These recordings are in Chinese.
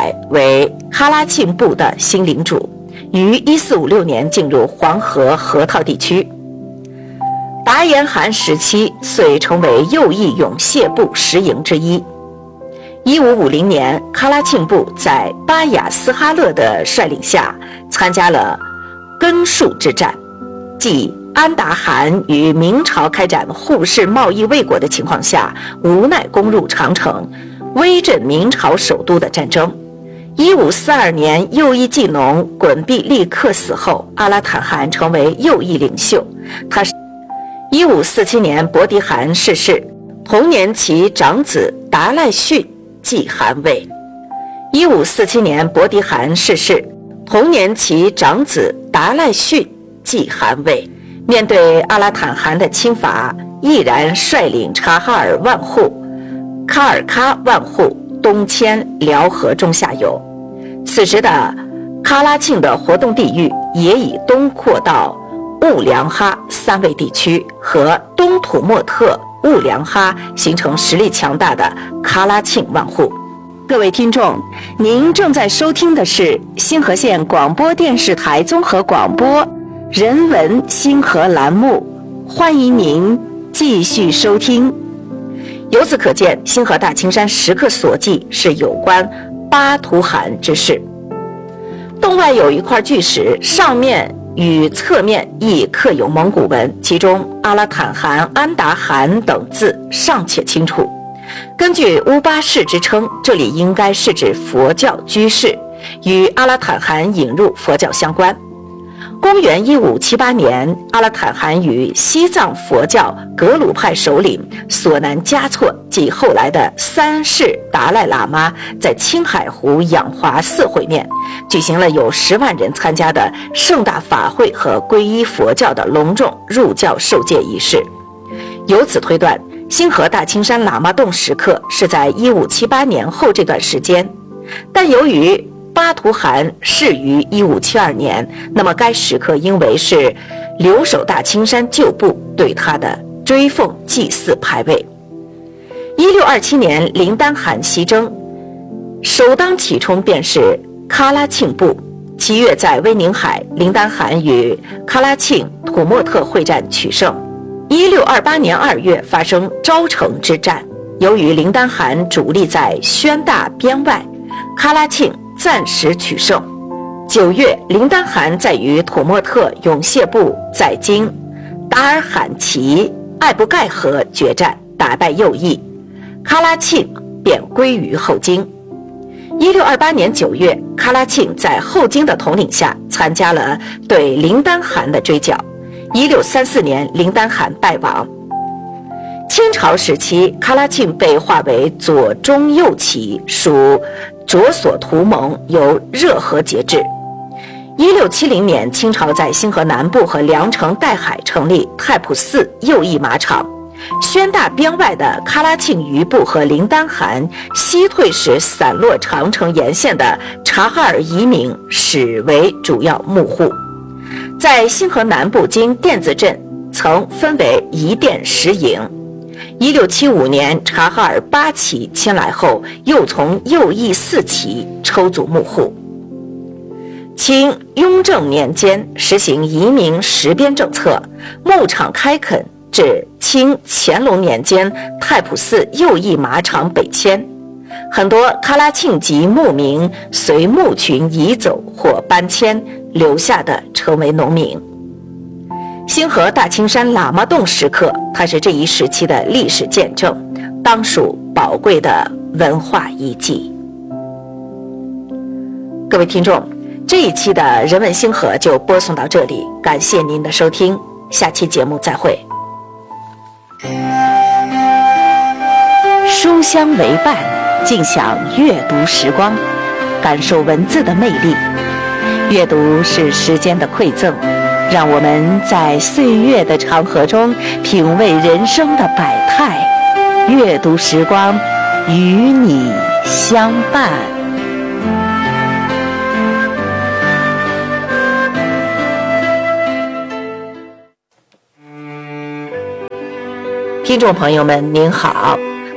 拜为喀拉沁部的新领主，于1456年进入黄河河套地区。达延汗时期遂成为右翼勇谢部10营之一。1550年，喀拉沁部在巴雅斯哈勒的率领下参加了根戍之战，即安达汗与明朝开展互市贸易未果的情况下，无奈攻入长城，威震明朝首都的战争。1542年，右翼技农衮必力克死后，阿拉坦汗成为右翼领袖。1547年，伯迪汗逝世，同年其长子达赖逊继汗位。1547年，伯迪汗逝世，同年其长子达赖逊继汗位。面对阿拉坦汗的侵伐，毅然率领察哈尔万户、喀尔喀万户东迁辽河中下游。此时的喀拉沁的活动地域也已东扩到兀良哈3卫地区和东土默特、兀良哈，形成实力强大的喀拉沁万户。各位听众，您正在收听的是星河县广播电视台综合广播人文星河栏目，欢迎您继续收听。由此可见，星河大青山时刻所记是有关巴图汗之事。洞外有一块巨石，上面与侧面亦刻有蒙古文，其中阿拉坦汗、安达汗等字尚且清楚。根据乌巴氏之称，这里应该是指佛教居士，与阿拉坦汗引入佛教相关。公元1578年，阿拉坦汗与西藏佛教格鲁派首领索南嘉措及后来的3世达赖喇嘛在青海湖仰华寺会面，举行了有10万人参加的盛大法会和皈依佛教的隆重入教受戒仪式。由此推断，星河大青山喇嘛洞时刻是在1578年后这段时间，但由于巴图汗逝于1572年，那么该时刻应为是留守大青山旧部对他的追奉祭祀牌位。1627年，林丹汗西征，首当其冲便是喀拉沁部。7月在威宁海，林丹汗与喀拉沁、土默特会战取胜。1628年2月发生昭城之战，由于林丹汗主力在宣大边外，喀拉沁暂时取胜。9月，林丹汗在与土默特勇谢部在今达尔罕齐艾布盖河决战，打败右翼，喀拉沁便归于后金。1628年9月，喀拉沁在后金的统领下参加了对林丹汗的追剿。1634年，林丹汗败亡。清朝时期，喀拉沁被划为左中右旗，属卓索图盟，由热河节制。1670年，清朝在星河南部和凉城岱海成立太仆寺右翼马场。宣大边外的喀拉沁余部和林丹汗西退时散落长城沿线的察哈尔移民始为主要牧户。在星河南部经甸子镇曾分为一甸10营。1675年，察哈尔8旗迁来后，又从右翼4旗抽组牧户。清雍正年间实行移民实边政策，牧场开垦，至清乾隆年间太仆寺右翼马场北迁，很多喀拉沁籍牧民随牧群移走或搬迁，留下的成为农民。星河大青山喇嘛洞时刻，它是这一时期的历史见证，当属宝贵的文化遗迹。各位听众，这一期的人文星河就播送到这里，感谢您的收听，下期节目再会。书香为伴，尽享阅读时光，感受文字的魅力。阅读是时间的馈赠，让我们在岁月的长河中品味人生的百态。阅读时光，与你相伴。听众朋友们您好，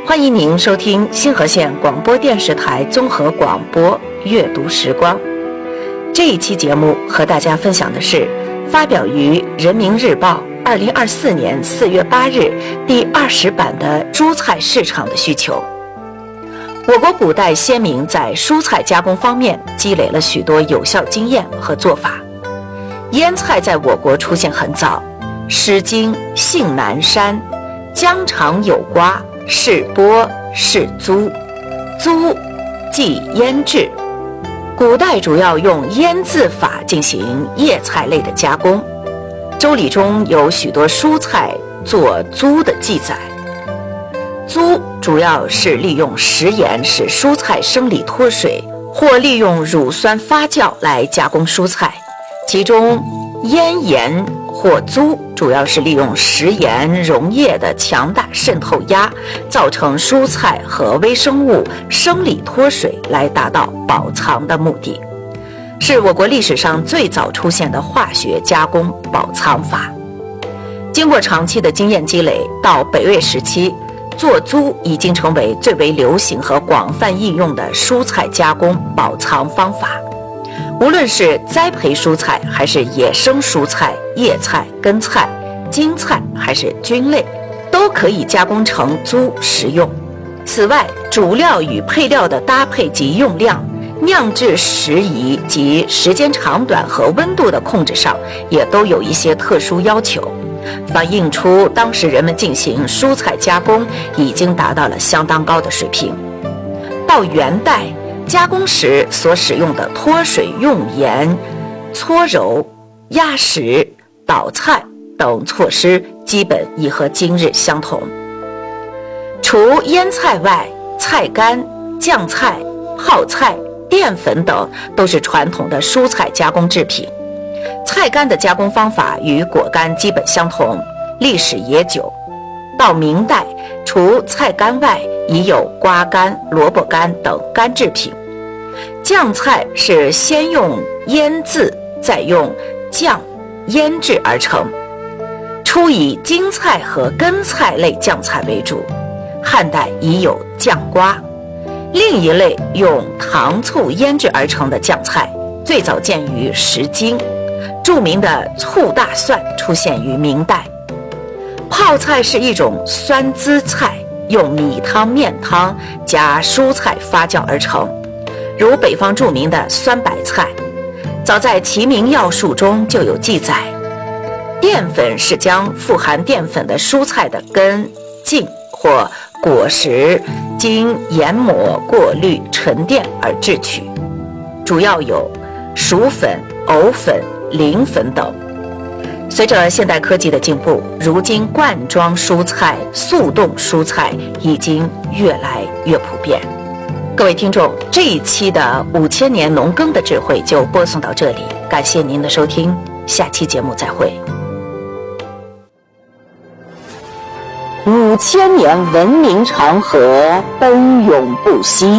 欢迎您收听星河县广播电视台综合广播阅读时光。这一期节目和大家分享的是发表于人民日报2024年4月8日第20版的蔬菜市场的需求。我国古代先民在蔬菜加工方面积累了许多有效经验和做法。腌菜在我国出现很早，《诗经·信南山》疆场有瓜，是播是租，租即腌制。古代主要用腌制法进行叶菜类的加工，《周礼》中有许多蔬菜做租的记载。租主要是利用食盐使蔬菜生理脱水，或利用乳酸发酵来加工蔬菜。其中腌盐或租主要是利用食盐溶液的强大渗透压，造成蔬菜和微生物生理脱水，来达到保藏的目的，是我国历史上最早出现的化学加工保藏法。经过长期的经验积累，到北魏时期，做租已经成为最为流行和广泛应用的蔬菜加工保藏方法。无论是栽培蔬菜，还是野生蔬菜、叶菜、根菜、茎菜，还是菌类，都可以加工成租食用。此外，主料与配料的搭配及用量、酿制时宜及时间长短和温度的控制上，也都有一些特殊要求，反映出当时人们进行蔬菜加工已经达到了相当高的水平。到元代，加工时所使用的脱水用盐、搓揉、压实、捣菜等措施基本已和今日相同。除腌菜外，菜干、酱菜、泡菜、淀粉等都是传统的蔬菜加工制品。菜干的加工方法与果干基本相同，历史也久。到明代，除菜干外，已有瓜干、萝卜干等干制品。酱菜是先用腌制，再用酱腌制而成，初以茎菜和根菜类酱菜为主。汉代已有酱瓜。另一类用糖醋腌制而成的酱菜，最早见于《诗经》。著名的醋大蒜出现于明代。泡菜是一种酸滋菜，用米汤、面汤加蔬菜发酵而成，如北方著名的酸白菜。早在《齐民要术》中就有记载。淀粉是将富含淀粉的蔬菜的根、茎或果实经研磨、过滤、沉淀而制取，主要有薯粉、藕粉、磷粉等。随着现代科技的进步，如今罐装蔬菜、速冻蔬菜已经越来越普遍。各位听众，这一期的5000年农耕的智慧就播送到这里，感谢您的收听，下期节目再会。5000年文明长河奔涌不息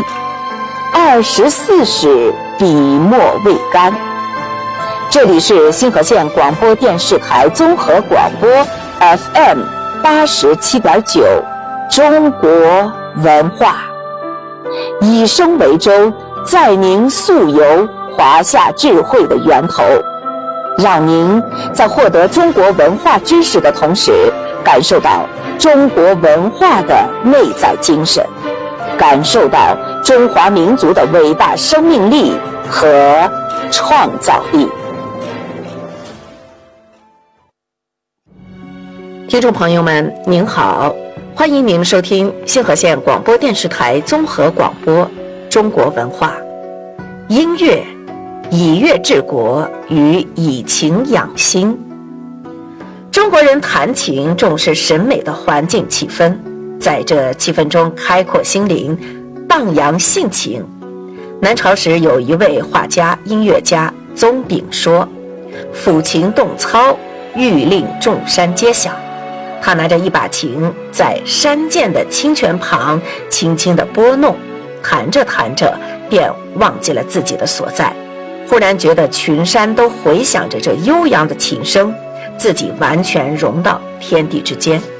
，24史笔墨未干。这里是星河县广播电视台综合广播 FM 87.9中国文化，以声为舟，载您溯游华夏智慧的源头，让您在获得中国文化知识的同时，感受到中国文化的内在精神，感受到中华民族的伟大生命力和创造力。听众朋友们，您好，欢迎您收听星河县广播电视台综合广播中国文化。音乐以乐治国，与以情养心。中国人弹琴重视审美的环境气氛，在这气氛中开阔心灵，荡扬性情。南朝时有一位画家、音乐家宗炳说：“抚琴动操，欲令众山皆响。”他拿着一把琴，在山涧的清泉旁轻轻地拨弄，弹着弹着便忘记了自己的所在，忽然觉得群山都回响着这悠扬的琴声，自己完全融到天地之间。